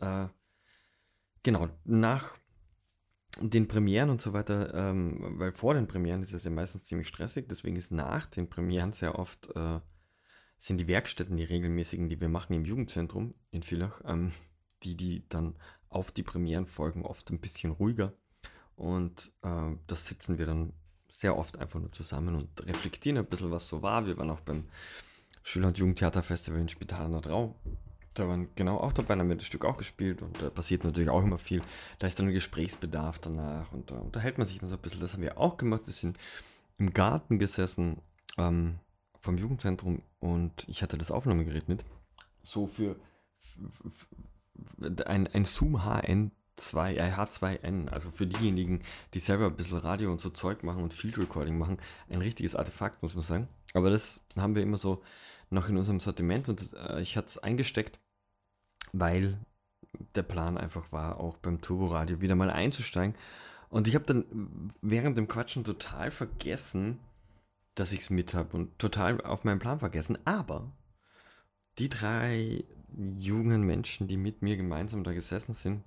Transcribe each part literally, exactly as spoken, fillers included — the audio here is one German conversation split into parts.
äh, genau, nach den Premieren und so weiter, ähm, weil vor den Premieren ist es ja meistens ziemlich stressig, deswegen ist nach den Premieren sehr oft, äh, sind die Werkstätten, die regelmäßigen, die wir machen im Jugendzentrum in Villach, ähm, die, die dann auf die Premieren folgen, oft ein bisschen ruhiger. Und äh, das sitzen wir dann sehr oft einfach nur zusammen und reflektieren ein bisschen, was so war. Wir waren auch beim Schüler- und Jugendtheaterfestival in Spital an der Drau. Da waren genau auch dabei, haben wir das Stück auch gespielt und da passiert natürlich auch immer viel. Da ist dann ein Gesprächsbedarf danach und da unterhält man sich dann so ein bisschen. Das haben wir auch gemacht. Wir sind im Garten gesessen ähm, vom Jugendzentrum und ich hatte das Aufnahmegerät mit. So für f- f- ein, ein Zoom H N zwei, äh, H zwei N, also für diejenigen, die selber ein bisschen Radio und so Zeug machen und Field Recording machen, ein richtiges Artefakt, muss man sagen. Aber das haben wir immer so noch in unserem Sortiment und äh, ich hatte es eingesteckt, weil der Plan einfach war, auch beim Turboradio wieder mal einzusteigen. Und ich habe dann während dem Quatschen total vergessen, dass ich es mit habe und total auf meinen Plan vergessen. Aber die drei jungen Menschen, die mit mir gemeinsam da gesessen sind,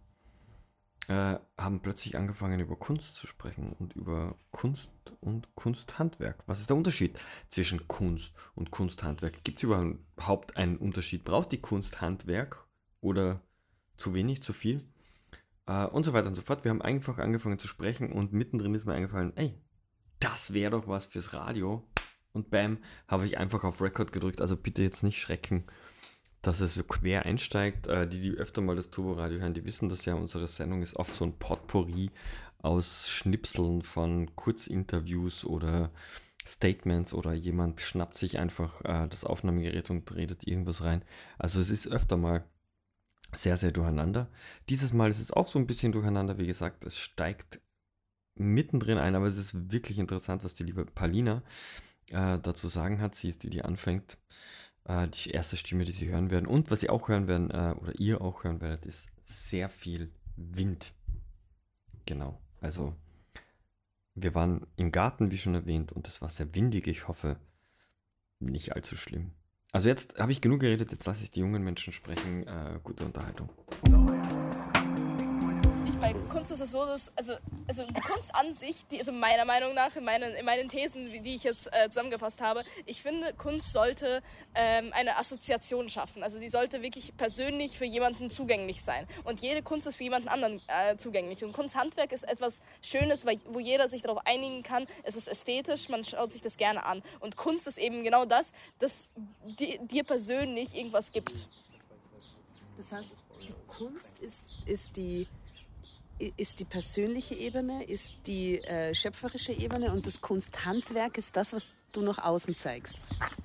äh, haben plötzlich angefangen über Kunst zu sprechen und über Kunst und Kunsthandwerk. Was ist der Unterschied zwischen Kunst und Kunsthandwerk? Gibt es überhaupt einen Unterschied? Braucht die Kunst Handwerk oder zu wenig, zu viel? Äh, und so weiter und so fort. Wir haben einfach angefangen zu sprechen und mittendrin ist mir eingefallen, ey, das wäre doch was fürs Radio. Und bam, habe ich einfach auf Record gedrückt. Also bitte jetzt nicht schrecken, dass es so quer einsteigt. Äh, die, die öfter mal das Turboradio hören, die wissen das ja. Unsere Sendung ist oft so ein Potpourri aus Schnipseln von Kurzinterviews oder Statements oder jemand schnappt sich einfach äh, das Aufnahmegerät und redet irgendwas rein. Also es ist öfter mal sehr, sehr durcheinander. Dieses Mal ist es auch so ein bisschen durcheinander. Wie gesagt, es steigt mittendrin ein, aber es ist wirklich interessant, was die liebe Palina äh, dazu sagen hat. Sie ist die, die anfängt. Äh, die erste Stimme, die sie hören werden. Und was sie auch hören werden, äh, oder ihr auch hören werdet, ist sehr viel Wind. Genau. Also, wir waren im Garten, wie schon erwähnt, und es war sehr windig. Ich hoffe, nicht allzu schlimm. Also jetzt habe ich genug geredet, jetzt lasse ich die jungen Menschen sprechen. Äh, gute Unterhaltung. Bei Kunst ist es so, dass also, also die Kunst an sich, die ist also meiner Meinung nach in meinen, in meinen Thesen, die ich jetzt äh, zusammengefasst habe, ich finde, Kunst sollte ähm, eine Assoziation schaffen. Also sie sollte wirklich persönlich für jemanden zugänglich sein. Und jede Kunst ist für jemanden anderen äh, zugänglich. Und Kunsthandwerk ist etwas Schönes, weil, wo jeder sich darauf einigen kann. Es ist ästhetisch, man schaut sich das gerne an. Und Kunst ist eben genau das, das di- dir persönlich irgendwas gibt. Das heißt, die Kunst ist, ist die ist die persönliche Ebene, ist die äh, schöpferische Ebene und das Kunsthandwerk ist das, was du nach außen zeigst.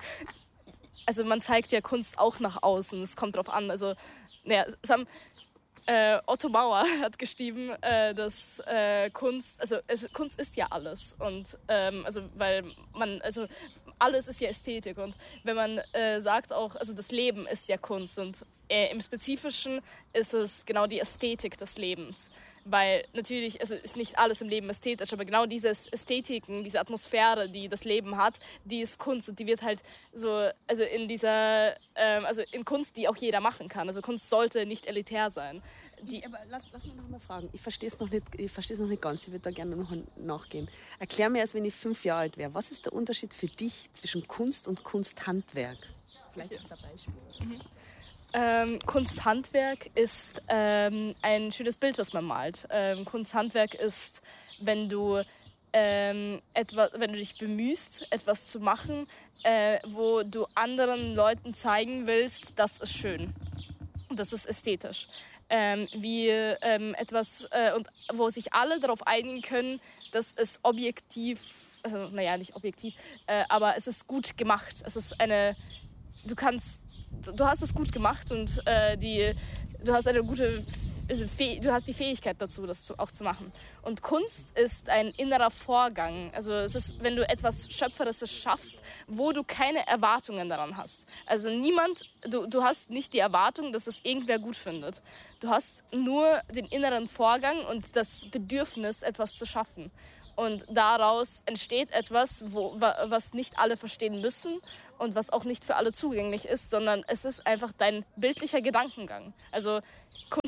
Also man zeigt ja Kunst auch nach außen, es kommt drauf an. Also, naja, es haben, äh, Otto Bauer hat geschrieben, äh, dass äh, Kunst, also es, Kunst ist ja alles und ähm, also weil man, also alles ist ja Ästhetik und wenn man äh, sagt auch, also das Leben ist ja Kunst und äh, im Spezifischen ist es genau die Ästhetik des Lebens. Weil natürlich, also ist nicht alles im Leben ästhetisch, aber genau diese Ästhetiken, diese Atmosphäre, die das Leben hat, die ist Kunst und die wird halt so, also in dieser, ähm, also in Kunst, die auch jeder machen kann. Also Kunst sollte nicht elitär sein. Die ich, aber lass, lass mich noch mal fragen. Ich verstehe es noch nicht, ich verstehe es noch nicht ganz. Ich würde da gerne noch nachgehen. Erklär mir, als wenn ich fünf Jahre alt wäre. Was ist der Unterschied für dich zwischen Kunst und Kunsthandwerk? Vielleicht ist das ein Beispiel. Mhm. Ähm, Kunsthandwerk ist ähm, ein schönes Bild, was man malt. Ähm, Kunsthandwerk ist, wenn du ähm, etwa, wenn du dich bemühst, etwas zu machen, äh, wo du anderen Leuten zeigen willst, das ist schön, das ist ästhetisch. Ähm, wie ähm, etwas äh, und wo sich alle darauf einigen können, dass es objektiv, also naja, nicht objektiv, äh, aber es ist gut gemacht. Es ist eine, du kannst Du hast es gut gemacht und äh, die, du hast eine gute, also, du hast die Fähigkeit dazu, das zu, auch zu machen. Und Kunst ist ein innerer Vorgang. Also es ist, wenn du etwas Schöpferisches schaffst, wo du keine Erwartungen daran hast. Also niemand, du, du hast nicht die Erwartung, dass es irgendwer gut findet. Du hast nur den inneren Vorgang und das Bedürfnis, etwas zu schaffen. Und daraus entsteht etwas, wo, was nicht alle verstehen müssen und was auch nicht für alle zugänglich ist, sondern es ist einfach dein bildlicher Gedankengang. Also Kunst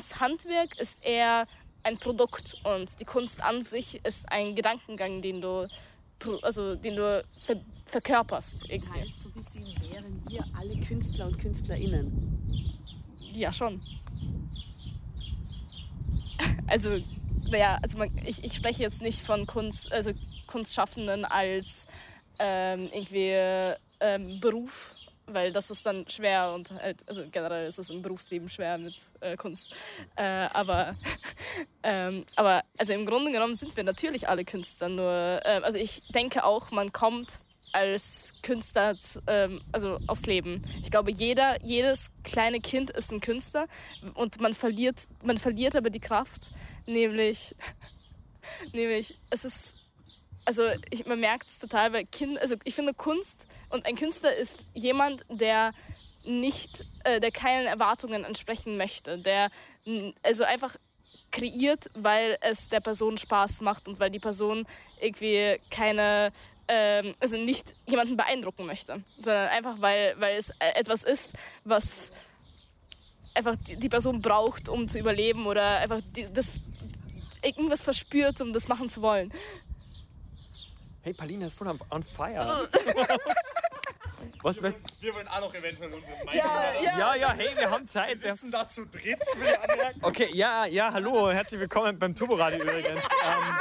Kunsthandwerk ist eher ein Produkt und die Kunst an sich ist ein Gedankengang, den du, also, den du ver- verkörperst. Irgendwie. Das heißt, so gesehen wären wir alle Künstler und KünstlerInnen. Ja, schon. Also, naja, also man, ich, ich spreche jetzt nicht von Kunst, also Kunstschaffenden als ähm, irgendwie ähm, Beruf, weil das ist dann schwer und halt, also generell ist es im Berufsleben schwer mit äh, Kunst. Äh, aber, ähm, aber also im Grunde genommen sind wir natürlich alle Künstler, nur, äh, also ich denke auch, man kommt als Künstler zu, ähm, also aufs Leben. Ich glaube, jeder, jedes kleine Kind ist ein Künstler und man verliert, man verliert aber die Kraft, nämlich, nämlich, es ist, also ich, man merkt es total, weil Kind, also ich finde Kunst und ein Künstler ist jemand, der nicht, äh, der keinen Erwartungen entsprechen möchte, der also einfach kreiert, weil es der Person Spaß macht und weil die Person irgendwie keine, ähm, also nicht jemanden beeindrucken möchte, sondern einfach, weil, weil es etwas ist, was einfach die, die Person braucht, um zu überleben oder einfach die, das irgendwas verspürt, um das machen zu wollen. Hey, Paulina ist voll on fire. Was wir, wollen, wir wollen auch noch eventuell unsere Meinung ja, ja. ja, ja, hey, wir haben Zeit. Wir sitzen da zu dritt, will ich anmerken. Okay, ja, ja, hallo, herzlich willkommen beim Turboradio übrigens. Ähm,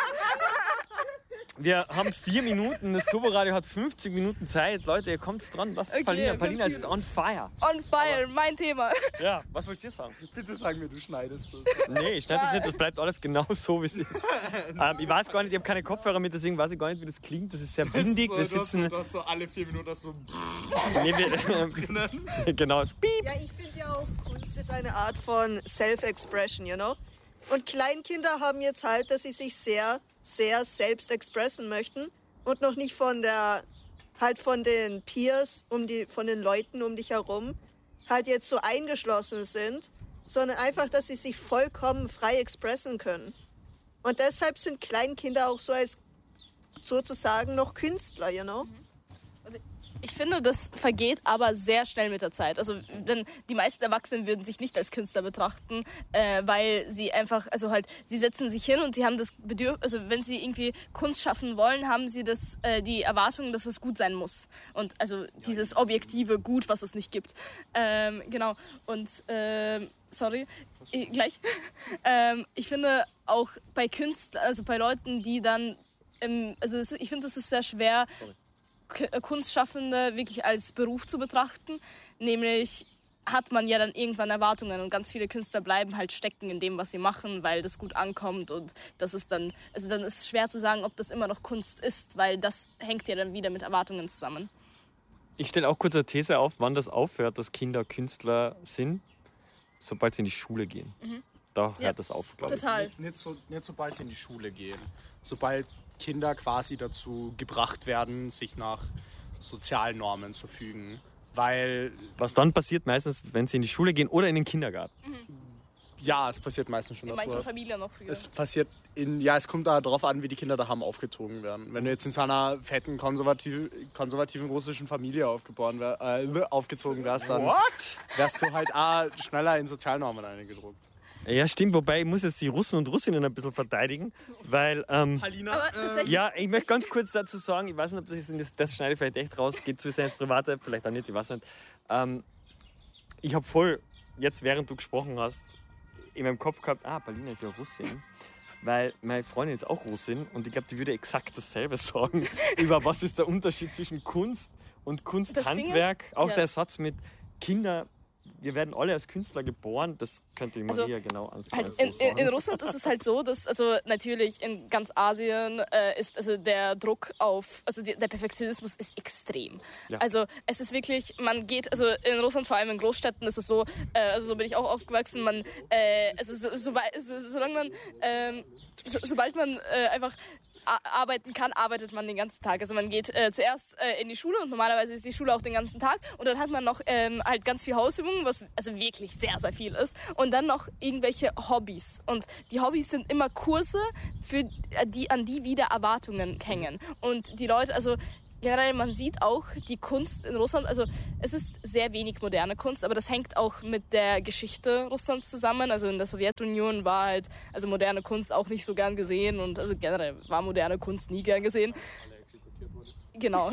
wir haben vier Minuten, das Turboradio hat fünfzig Minuten Zeit. Leute, ihr kommt dran, lasst Okay, Paulina. Paulina ist on fire. On fire, Aber, mein Thema. Ja, was wollt ihr sagen? Bitte sag mir, du schneidest das. Nee, ich schneide das nicht, das bleibt alles genau so, wie es ist. ähm, ich weiß gar nicht, ich habe keine Kopfhörer mit, deswegen weiß ich gar nicht, wie das klingt. Das ist sehr windig. So, wir du, hast sitzen, so, du hast so alle vier Minuten das so... nee, wir, genau, das Piep. Ja, ich finde ja auch, Kunst ist eine Art von Self-Expression, you know? Und Kleinkinder haben jetzt halt, dass sie sich sehr, sehr selbst expressen möchten und noch nicht von der, halt von den Peers, um die, von den Leuten um dich herum, halt jetzt so eingeschlossen sind, sondern einfach, dass sie sich vollkommen frei expressen können. Und deshalb sind Kleinkinder auch so als sozusagen noch Künstler, you know? Ich finde, das vergeht aber sehr schnell mit der Zeit. Also denn die meisten Erwachsenen würden sich nicht als Künstler betrachten, äh, weil sie einfach, also halt, sie setzen sich hin und sie haben das Bedürfnis, also wenn sie irgendwie Kunst schaffen wollen, haben sie das, äh, die Erwartung, dass es gut sein muss. Und also dieses objektive Gut, was es nicht gibt. Ähm, genau. Und ähm, sorry, ich, gleich. ähm, ich finde auch bei Künstlern, also bei Leuten, die dann, ähm, also es, ich finde, das ist sehr schwer. Sorry. Kunstschaffende wirklich als Beruf zu betrachten, nämlich hat man ja dann irgendwann Erwartungen und ganz viele Künstler bleiben halt stecken in dem, was sie machen, weil das gut ankommt und das ist dann, also dann ist es schwer zu sagen, ob das immer noch Kunst ist, weil das hängt ja dann wieder mit Erwartungen zusammen. Ich stelle auch kurz eine These auf, wann das aufhört, dass Kinder Künstler sind, sobald sie in die Schule gehen. Mhm. Da hört ja. das auf, glaube ich. Total. Nicht, nicht, so, nicht sobald sie in die Schule gehen. Sobald Kinder quasi dazu gebracht werden, sich nach Sozialnormen zu fügen. Weil... Was dann passiert meistens, wenn sie in die Schule gehen oder in den Kindergarten? Mhm. Ja, es passiert meistens schon in davor. In manchen Familien noch früher. Es passiert in... Ja, es kommt darauf an, wie die Kinder daheim aufgezogen werden. Wenn du jetzt in so einer fetten, konservativ, konservativen russischen Familie aufgeboren wär, äh, aufgezogen wärst, dann What? wärst du halt auch schneller in Sozialnormen eingedruckt. Ja, stimmt, wobei ich muss jetzt die Russen und Russinnen ein bisschen verteidigen, weil, ähm, Palina, äh, ja, ich möchte ganz kurz dazu sagen, ich weiß nicht, ob das ist, das schneide ich vielleicht echt raus, geht zu sehr ins Private, vielleicht auch nicht, ich weiß nicht. Ähm, ich habe voll, jetzt während du gesprochen hast, in meinem Kopf gehabt, ah, Palina ist ja Russin, weil meine Freundin ist auch Russin und ich glaube, die würde exakt dasselbe sagen, über was ist der Unterschied zwischen Kunst und Kunsthandwerk, auch ja. Der Satz mit Kinder. Wir werden alle als Künstler geboren, das könnte die Maria also, genau anfangen. Halt in, in, in Russland ist es halt so, dass also natürlich in ganz Asien äh, ist also der Druck auf, also die, der Perfektionismus ist extrem. Ja. Also es ist wirklich, man geht, also in Russland, vor allem in Großstädten ist es so, äh, also so bin ich auch aufgewachsen, man, äh, also so, so, so, solange man, äh, so, sobald man äh, einfach arbeiten kann, arbeitet man den ganzen Tag. Also man geht äh, zuerst äh, in die Schule und normalerweise ist die Schule auch den ganzen Tag und dann hat man noch ähm, halt ganz viel Hausübungen, was also wirklich sehr, sehr viel ist und dann noch irgendwelche Hobbys und die Hobbys sind immer Kurse, für die, an die wieder Erwartungen hängen und die Leute, also generell, man sieht auch die Kunst in Russland, also es ist sehr wenig moderne Kunst, aber das hängt auch mit der Geschichte Russlands zusammen. Also in der Sowjetunion war halt, also moderne Kunst auch nicht so gern gesehen und also generell war moderne Kunst nie gern gesehen. Alle exekutiert wurden. Genau.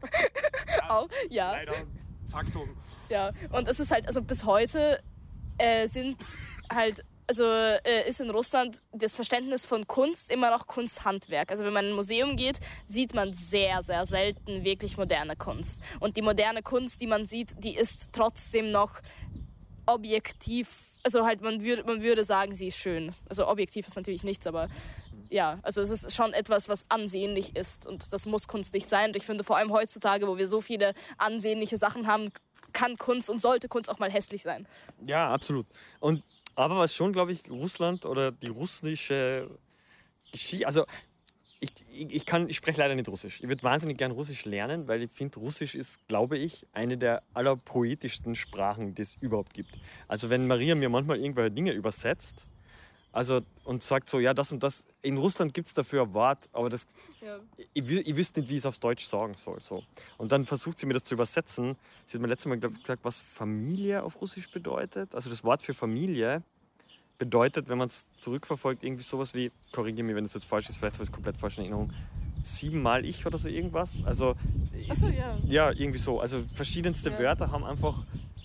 Auch, ja. Leider Faktum. Ja, und es ist halt, also bis heute äh, sind halt, also äh, ist in Russland das Verständnis von Kunst immer noch Kunsthandwerk. Also wenn man in ein Museum geht, sieht man sehr, sehr selten wirklich moderne Kunst. Und die moderne Kunst, die man sieht, die ist trotzdem noch objektiv, also halt man würde, man würde sagen, sie ist schön. Also objektiv ist natürlich nichts, aber ja, also es ist schon etwas, was ansehnlich ist und das muss Kunst nicht sein. Und ich finde vor allem heutzutage, wo wir so viele ansehnliche Sachen haben, kann Kunst und sollte Kunst auch mal hässlich sein. Ja, absolut. Und aber was schon, glaube ich, Russland oder die russische Geschichte, also ich, ich, ich kann, ich spreche leider nicht Russisch. Ich würde wahnsinnig gern Russisch lernen, weil ich finde, Russisch ist, glaube ich, eine der allerpoetischsten Sprachen, die es überhaupt gibt. Also wenn Maria mir manchmal irgendwelche Dinge übersetzt, also und sagt so, ja, das und das, in Russland gibt es dafür ein Wort, aber das, Ja. ich, wü- ich wüsste nicht, wie ich es auf Deutsch sagen soll. So. Und dann versucht sie mir das zu übersetzen. Sie hat mir letztes Mal glaub, ich, gesagt, was Familie auf Russisch bedeutet. Also das Wort für Familie bedeutet, wenn man es zurückverfolgt, irgendwie sowas wie, korrigiere mich, wenn es jetzt falsch ist, vielleicht habe ich es komplett falsch in Erinnerung, siebenmal ich oder so irgendwas. Also, Achso, ja. ja, irgendwie so. Also verschiedenste Ja. Wörter haben einfach,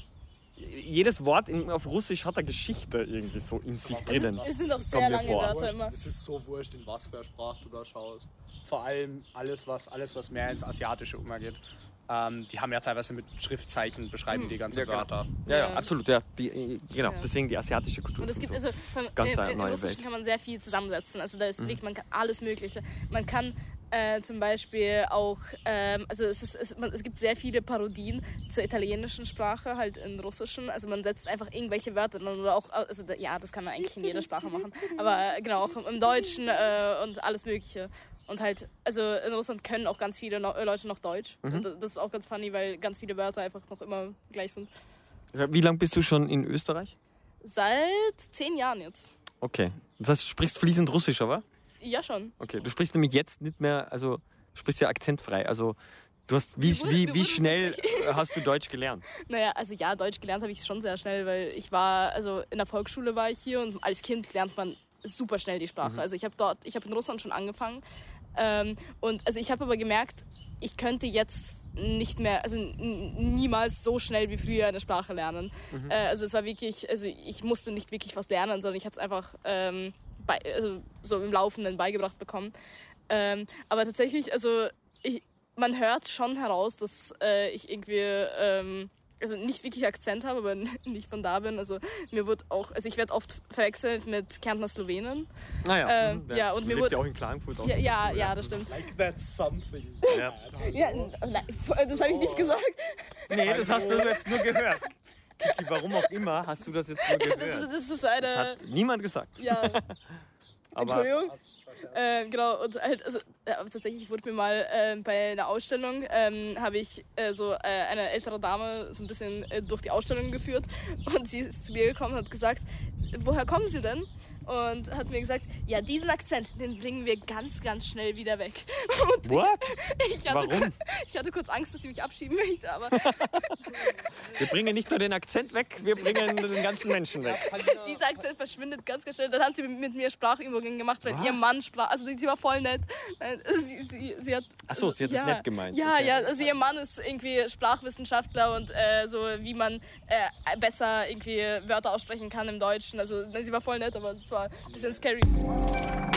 jedes Wort in, auf Russisch hat eine Geschichte irgendwie so in sich drinnen. Es sind auch Das ist- sehr kommt mir lange vor. Wörter immer. Es ist so wurscht, in was für eine Sprache du da schaust. Vor allem alles, was, alles, was mehr ins Asiatische umgeht. Ähm, die haben ja teilweise mit Schriftzeichen beschreiben die ganzen Ja, genau. Wörter. Ja, ja, Ja. absolut. Ja, die, äh, genau, Ja. deswegen die asiatische Kultur. Und es ist gibt so. also von, Ganz in, eine in neue Russischen Welt. kann man sehr viel zusammensetzen. Also da ist wirklich, man kann alles Mögliche. Man kann äh, zum Beispiel auch, ähm, also es, ist, es, man, es gibt sehr viele Parodien zur italienischen Sprache, halt in Russischen. Also man setzt einfach irgendwelche Wörter dran oder auch, also da- ja, das kann man eigentlich in jeder Sprache machen. Aber äh, genau, auch im, im Deutschen äh, und alles Mögliche. Und halt, also in Russland können auch ganz viele no- Leute noch Deutsch. Mhm. Und das ist auch ganz funny, weil ganz viele Wörter einfach noch immer gleich sind. Wie lange bist du schon in Österreich? Seit zehn Jahren jetzt. Okay. Das heißt, du sprichst fließend Russisch, aber? Ja, schon. Okay. Du sprichst nämlich jetzt nicht mehr, also du sprichst ja akzentfrei. Also du hast, wie, Wir wurden- wie, wir wie wurden schnell tatsächlich- äh, hast du Deutsch gelernt? Naja, also ja, Deutsch gelernt habe ich schon sehr schnell, weil ich war, also in der Volksschule war ich hier und als Kind lernt man super schnell die Sprache. Also ich habe dort, ich habe in Russland schon angefangen ähm, und also ich habe aber gemerkt, ich könnte jetzt nicht mehr, also n- niemals so schnell wie früher eine Sprache lernen. Äh, also es war wirklich, also ich musste nicht wirklich was lernen, sondern ich habe es einfach ähm, bei, also so im Laufenden beigebracht bekommen. Ähm, aber tatsächlich, also ich, man hört schon heraus, dass äh, ich irgendwie ähm, also nicht wirklich Akzent habe, aber nicht von da bin. Also mir wird auch, also ich werde oft verwechselt mit Kärntner Slowenen. Naja. Ähm, ja, und du mir lebst wurde- ja auch in Klagenfurt. Auch Ja, ja, dazu, ja, das stimmt. Like that's something. Ja. Ja, n- nein, das habe ich nicht gesagt. Nee, das hast du jetzt nur gehört. Kiki, warum auch immer hast du das jetzt nur Das ist, gehört. das ist Das eine, hat niemand gesagt. ja, Aber Entschuldigung. Äh, genau, und halt, also ja, aber tatsächlich wurde mir mal äh, bei einer Ausstellung, ähm, habe ich äh, so äh, eine ältere Dame so ein bisschen äh, durch die Ausstellung geführt und sie ist zu mir gekommen und hat gesagt, woher kommen Sie denn? Und hat mir gesagt, ja, diesen Akzent, den bringen wir ganz, ganz schnell wieder weg. Und what? ich hatte, Warum? ich hatte kurz Angst, dass sie mich abschieben möchte, aber Wir bringen nicht nur den Akzent weg, wir bringen den ganzen Menschen weg. dieser Akzent verschwindet ganz, ganz schnell. Dann hat sie mit mir Sprachübungen gemacht, weil Was? ihr Mann sprach. Also sie war voll nett. Äh, Sie, sie, sie hat, Ach so, sie hat es ja, nett gemeint. Ja, Okay. ja, also ihr Mann ist irgendwie Sprachwissenschaftler und äh, so wie man äh, besser irgendwie Wörter aussprechen kann im Deutschen. Also sie war voll nett, aber es war ein bisschen scary.